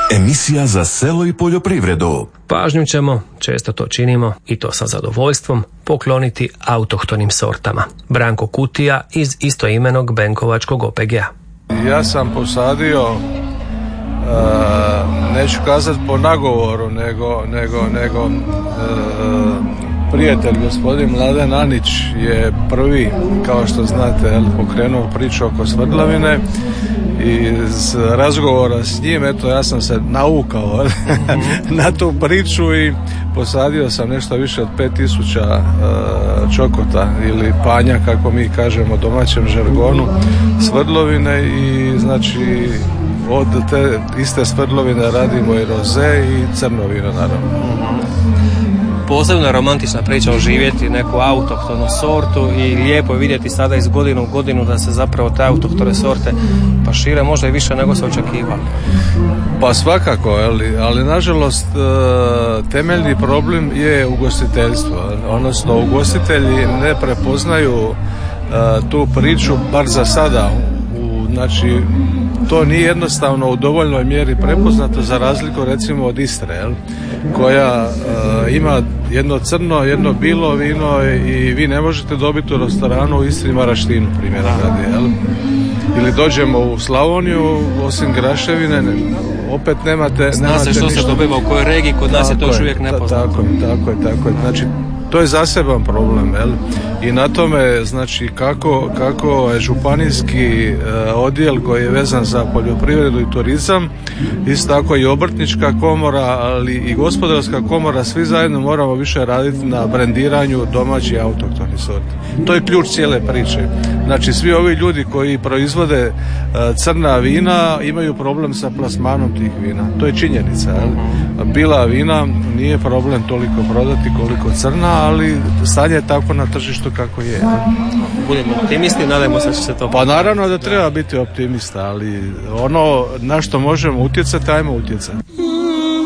Emisija za selo i poljoprivredu. Pažnju ćemo, često to činimo i to sa zadovoljstvom, pokloniti autohtonim sortama. Branko Kutija iz istoimenog Benkovačkog OPG-a. Ja sam posadio, neću kazati po nagovoru, nego prijatelj gospodin Mladen Anić je prvi, kao što znate, pokrenuo priču oko svrdlavine i iz razgovora s njim, eto, ja sam se naukao na tu priču i posadio sam nešto više od 5000 čokota ili panja, kako mi kažemo domaćem žargonu, svrdlovine i znači od te iste svrdlovine radimo i roze i crno vino naravno. Posebno je romantična priča oživjeti neku autohtonu sortu i lijepo je vidjeti sada iz godinu u godinu da se zapravo te autohtone sorte pa šire možda i više nego se očekivalo. Pa svakako, ali nažalost temeljni problem je ugostiteljstvo, odnosno ugostitelji ne prepoznaju tu priču, bar za sada, znači to nije jednostavno u dovoljnoj mjeri prepoznato za razliku recimo od Istre, koja ima jedno crno, jedno bilo vino i vi ne možete dobiti u restoranu u Istri maraštinu, primjera radi, ili dođemo u Slavoniju, osim graševine, opet nemate zna se što se dobiva u kojoj regiji, kod nas je to još uvijek nepoznato. Tako je, znači to je zaseban problem, i na tome, znači, kako je županijski odjel koji je vezan za poljoprivredu i turizam, isto tako i obrtnička komora, ali i gospodarska komora, svi zajedno moramo više raditi na brendiranju domaćih autohtonih sorti. To je ključ cijele priče. Znači, svi ovi ljudi koji proizvode crna vina imaju problem sa plasmanom tih vina. To je činjenica, Bila vina nije problem toliko prodati koliko crna, ali stanje je tako na tržištu kako je. Budemo optimisti, nadajmo se da će se to... Pa naravno da treba biti optimista, ali ono na što možemo utjecati, ajmo utjecati.